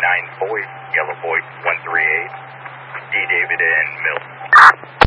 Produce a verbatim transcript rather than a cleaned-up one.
nine Boyd, Yellow Boyd one three eight, D. David and Mill.